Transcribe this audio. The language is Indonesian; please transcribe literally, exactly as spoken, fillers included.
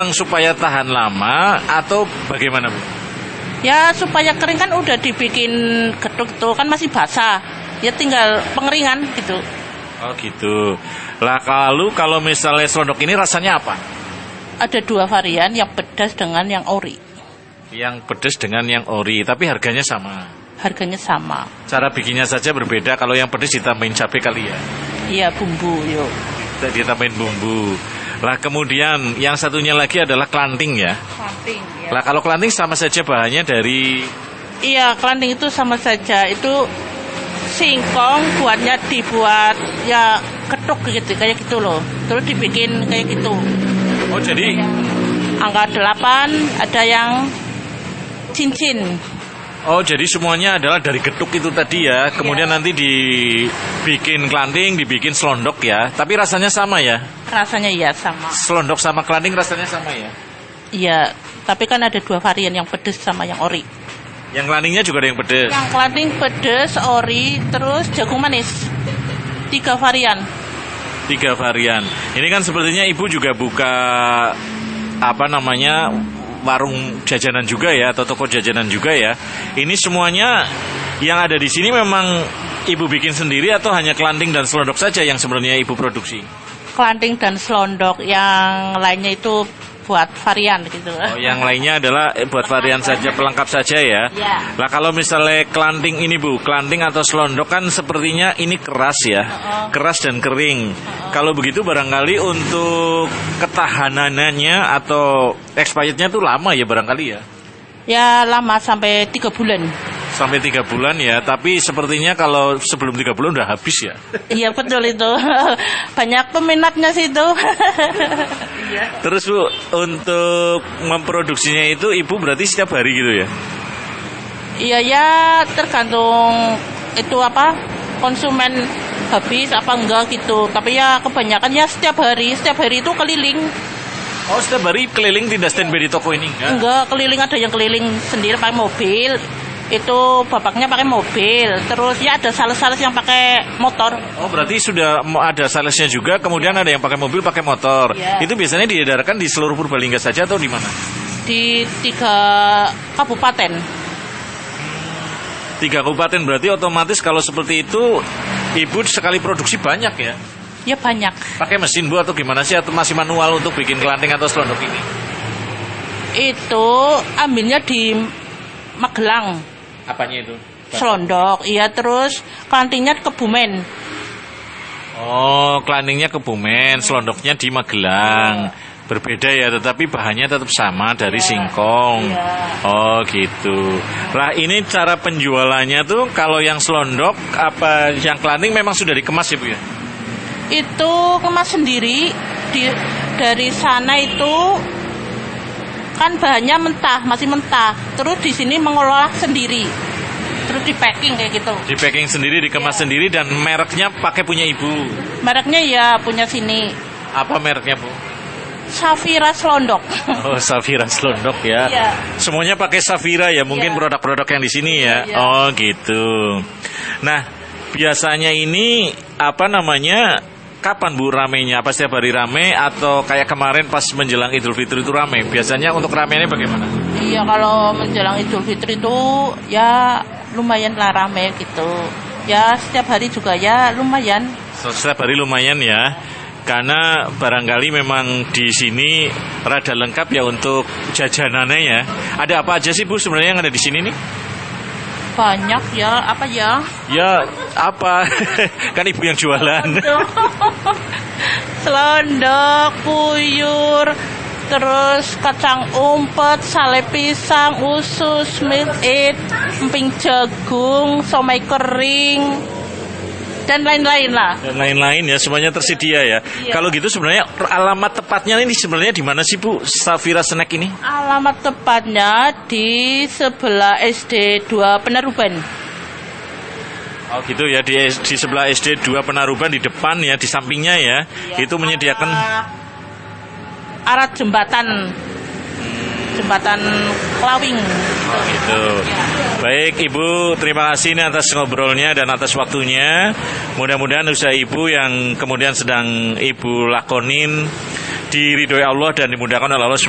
Supaya tahan lama atau bagaimana, Bu? Ya supaya kering kan udah dibikin getuk tuh kan masih basah. Ya tinggal pengeringan gitu. Oh gitu. Lah kalau kalau misalnya selondok ini rasanya apa? Ada dua varian, yang pedas dengan yang ori. Yang pedas dengan yang ori, tapi harganya sama. Harganya sama. Cara bikinnya saja berbeda. Kalau yang pedas ditambahin cabai kali ya? Iya bumbu, yuk. Ditambahin bumbu. Lah kemudian yang satunya lagi adalah kelanting ya. Kelanting. Ya. Lah kalau kelanting sama saja bahannya dari. Iya kelanting itu sama saja itu singkong buatnya dibuat ya ketuk gitu kayak gitu loh. Terus dibikin kayak gitu. Oh jadi. Angka delapan ada yang cincin. Oh jadi semuanya adalah dari getuk itu tadi ya. Kemudian ya. Nanti dibikin kelanting, dibikin selondok ya. Tapi rasanya sama ya? Rasanya iya sama. Selondok sama kelanting rasanya sama ya? Iya, tapi kan ada dua varian, yang pedes sama yang ori. Yang kelantingnya juga ada yang pedes? Yang kelanting pedes, ori, terus jagung manis. Tiga varian. Tiga varian. Ini kan sepertinya Ibu juga buka apa namanya warung jajanan juga ya, atau toko jajanan juga ya. Ini semuanya yang ada di sini memang Ibu bikin sendiri atau hanya kelanting dan selondok saja yang sebenarnya Ibu produksi? Kelanting dan selondok, yang lainnya itu buat varian gitu. Oh, yang lainnya adalah buat varian saja, pelengkap saja ya. Ya. Lah kalau misalnya kelanting ini Bu, kelanting atau selondok kan sepertinya ini keras ya, uh-uh. keras dan kering. Uh-uh. Kalau begitu barangkali untuk ketahanannya atau expirednya tuh lama ya barangkali ya? Ya lama, sampai tiga bulan. Sampai tiga bulan ya, tapi sepertinya kalau sebelum tiga bulan udah habis ya. Iya betul itu, banyak peminatnya sih itu. Terus Bu, untuk memproduksinya itu Ibu berarti setiap hari gitu ya? Iya ya, tergantung itu apa konsumen habis apa enggak gitu. Tapi ya kebanyakan ya setiap hari, setiap hari itu keliling. Oh setiap hari keliling, tidak standby di toko ini enggak? Enggak, keliling, ada yang keliling sendiri pakai mobil. Itu bapaknya pakai mobil. Terus ya ada sales-sales yang pakai motor. Oh berarti sudah ada salesnya juga. Kemudian ada yang pakai mobil, pakai motor. Ya. Itu biasanya diedarkan di seluruh Purbalingga saja atau di mana? Di tiga kabupaten. Tiga kabupaten berarti otomatis kalau seperti itu Ibu sekali produksi banyak ya? Ya banyak. Pakai mesin Bu atau gimana sih? Atau masih manual untuk bikin kelanting atau selondok ini? Itu ambilnya di Magelang. Apanya itu? Selondok, iya, terus kelantingnya Kebumen. Oh, kelantingnya Kebumen, selondoknya di Magelang. Ya. Berbeda ya, tetapi bahannya tetap sama dari ya. Singkong. Ya. Oh, gitu. Lah ini cara penjualannya tuh kalau yang selondok apa yang kelanting memang sudah dikemas ya Bu ya? Itu kemas sendiri di dari sana itu. Kan bahannya mentah, masih mentah. Terus di sini mengolah sendiri. Terus di packing kayak gitu. Di packing sendiri, dikemas ya. Sendiri, dan mereknya pakai punya Ibu. Mereknya ya punya sini. Apa mereknya Bu? Safira Selondok. Oh, Safira Selondok ya. Ya. Semuanya pakai Safira ya, mungkin ya. Produk-produk yang di sini ya. Ya. Oh, gitu. Nah, biasanya ini apa namanya? Kapan Bu ramenya? Apa setiap hari rame atau kayak kemarin pas menjelang Idul Fitri itu rame? Biasanya untuk ramenya bagaimana? Iya, kalau menjelang Idul Fitri itu ya lumayan lah rame gitu. Ya setiap hari juga ya lumayan. Setiap hari lumayan ya. Karena barangkali memang di sini rada lengkap ya untuk jajanannya ya. Ada apa aja sih Bu sebenarnya yang ada di sini nih? Banyak ya, apa ya? Ya, apa? Kan Ibu yang jualan. Selondok, puyur, terus kacang umpet, sale pisang, usus, milk it, emping jagung, somai kering, dan lain-lain lah. Dan lain-lain ya, semuanya tersedia ya. Iya. Kalau gitu sebenarnya alamat tepatnya ini sebenarnya di mana sih Bu, Safira Snack ini? Alamat tepatnya di sebelah S D dua Penaruban. Oh gitu ya, di, di sebelah S D dua Penaruban, di depan ya, di sampingnya ya. Iya, itu menyediakan arah jembatan. Jembatan Kelawing. Oh gitu. Baik Ibu, terima kasih nih atas ngobrolnya dan atas waktunya. Mudah-mudahan usaha Ibu yang kemudian sedang Ibu lakonin diridhoi Allah dan dimudahkan oleh Allah.